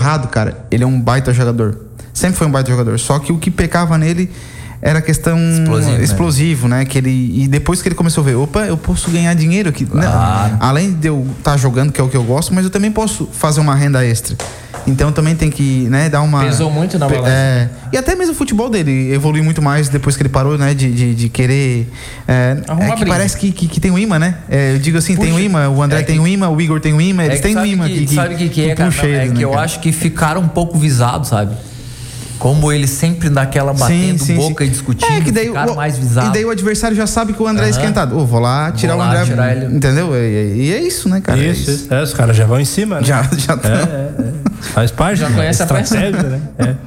errado, cara, ele é um baita jogador. Sempre foi um baita jogador. Só que o que pecava nele era a questão explosivo, né? E depois que ele começou a ver, eu posso ganhar dinheiro aqui. Claro. Né? Além de eu estar jogando, que é o que eu gosto, mas eu também posso fazer uma renda extra. Então também tem que, né, dar uma... Pesou muito na balança. E até mesmo o futebol dele evoluiu muito mais depois que ele parou, né, de querer... que parece que tem um imã, né? Eu digo assim, tem um imã, o André tem um imã, o Igor tem um imã, eles têm um imã. Sabe o que é, cara? Eu acho que ficaram um pouco visados, sabe? Como ele sempre naquela batendo boca e discutindo, que daí ficaram mais visados. E daí o adversário já sabe que o André é esquentado. Vou lá tirar o André. Ele. Entendeu? E é isso, né, cara? Isso. Os caras já vão em cima, né? Já tá. Faz parte. Já conhece a peça, né?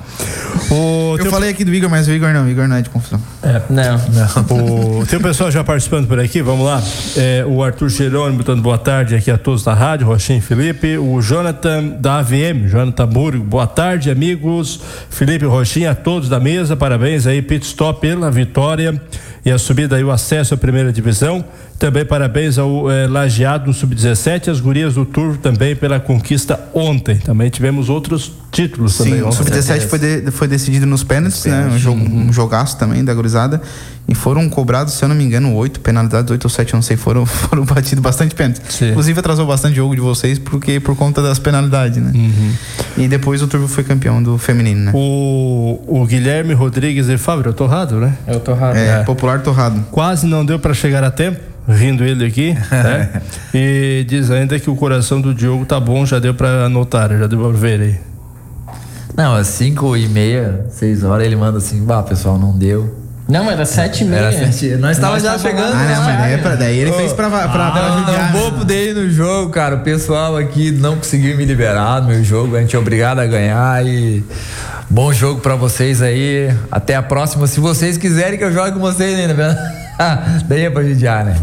Eu falei aqui do Igor, mas o Igor não é de confusão. Não. Tem o pessoal já participando por aqui, vamos lá. O Arthur Jerônimo dando boa tarde aqui a todos da rádio, Rochinha e Felipe. O Jonathan da AVM, Jonathan Burgo, boa tarde, amigos. Felipe, Rochinha, a todos da mesa, parabéns aí, pit stop pela vitória e a subida aí, o acesso à primeira divisão. Também parabéns ao Lajeado no Sub-17, as gurias do Turvo também pela conquista ontem. Também tivemos outros títulos também. Sim, o Sub-17 foi decidido nos pênaltis, né? Um jogaço também da gurizada. E foram cobrados, se eu não me engano, 8 penalidades, 8 ou 7, eu não sei, foram batidos bastante pênaltis. Inclusive atrasou bastante jogo de vocês por conta das penalidades, né? E depois o Turvo foi campeão do feminino, né? O Guilherme Rodrigues e Fábio, é o Torrado, né? É o Torrado. Popular Torrado. Quase não deu pra chegar a tempo. Rindo ele aqui, né? E diz ainda que o coração do Diogo tá bom, já deu pra anotar, já deu pra ver aí. Não, às 5h30, 6 horas, ele manda assim, pessoal, não deu. Não, era 7h30. Nós estávamos já chegando. Daí ele fez pra o bobo dele no jogo, cara. O pessoal aqui não conseguiu me liberar no meu jogo. A gente é obrigado a ganhar e bom jogo pra vocês aí. Até a próxima. Se vocês quiserem que eu jogue com vocês ainda, né? Daí é pra judiar, né?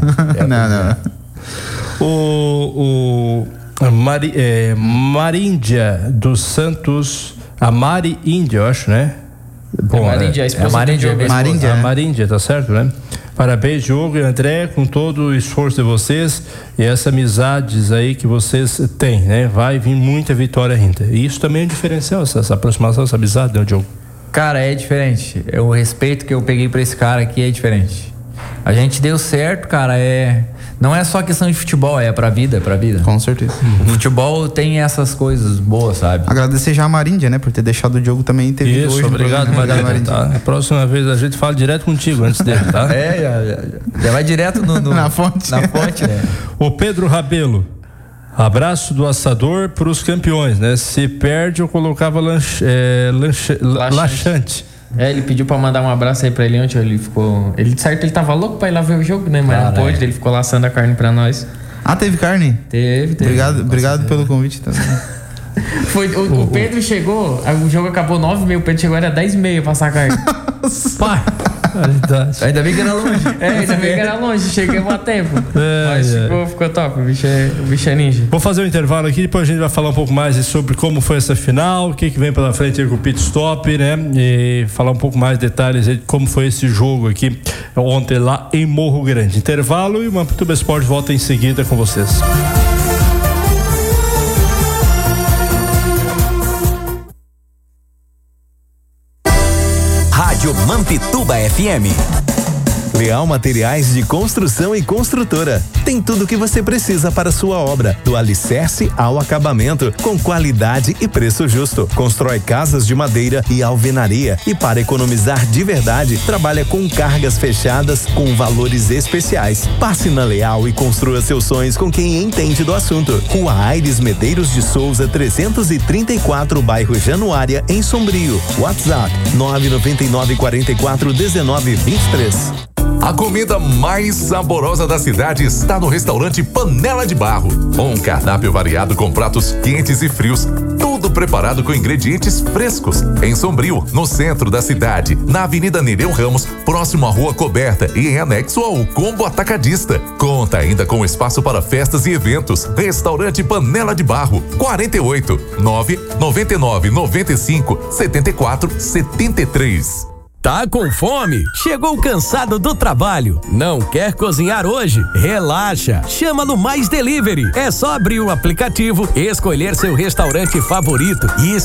Maríndia dos Santos, a Mari Índia, eu acho, né? Bom, a esposa a Maríndia, tá certo, né? Parabéns, Diogo e André, com todo o esforço de vocês e essas amizades aí que vocês têm, né? Vai vir muita vitória ainda. E isso também é um diferencial, essa aproximação, essa amizade, né, Diogo? Cara, é diferente. O respeito que eu peguei pra esse cara aqui é diferente. A gente deu certo, cara, não é só questão de futebol, é pra vida. Com certeza. O futebol tem essas coisas boas, sabe? Agradecer já a Maríndia, né, por ter deixado o Diogo também ter vindo hoje. Obrigado, Maríndia. Tá? A próxima vez a gente fala direto contigo antes dele, tá? Já vai direto na fonte. Na fonte, né? O Pedro Rabelo. Abraço do assador pros campeões, né? Se perde, eu colocava laxante. Ele pediu pra mandar um abraço aí pra ele ontem. Ele tava louco pra ir lá ver o jogo, né? Mas não pôde, ele ficou laçando a carne pra nós. Teve carne? Teve. Obrigado pelo convite também. O Pedro chegou, o jogo acabou 9h30, o Pedro chegou, era 10h30 passar a carne. Pai! Ainda bem que era longe. Ainda bem que era longe, chegamos a tempo. Mas ficou top, o bicho é ninja. Vou fazer um intervalo aqui, depois a gente vai falar um pouco mais sobre como foi essa final, o que vem pela frente aí com o pit stop, né? E falar um pouco mais de detalhes aí de como foi esse jogo aqui ontem lá em Morro Grande. Intervalo e o Mampituba Esporte volta em seguida com vocês. Rádio Mampituba FM. Leal Materiais de Construção e Construtora. Tem tudo o que você precisa para sua obra, do alicerce ao acabamento, com qualidade e preço justo. Constrói casas de madeira e alvenaria. E para economizar de verdade, trabalha com cargas fechadas com valores especiais. Passe na Leal e construa seus sonhos com quem entende do assunto. Rua Aires Medeiros de Souza, 334, bairro Januária, em Sombrio. WhatsApp 999441923. A comida mais saborosa da cidade está no restaurante Panela de Barro. Um cardápio variado com pratos quentes e frios, tudo preparado com ingredientes frescos. Em Sombrio, no centro da cidade, na Avenida Nereu Ramos, próximo à Rua Coberta e em anexo ao Combo Atacadista. Conta ainda com espaço para festas e eventos. Restaurante Panela de Barro, 48 999 95 74 73. Tá com fome? Chegou cansado do trabalho? Não quer cozinhar hoje? Relaxa! Chama no Mais Delivery. É só abrir o aplicativo, escolher seu restaurante favorito e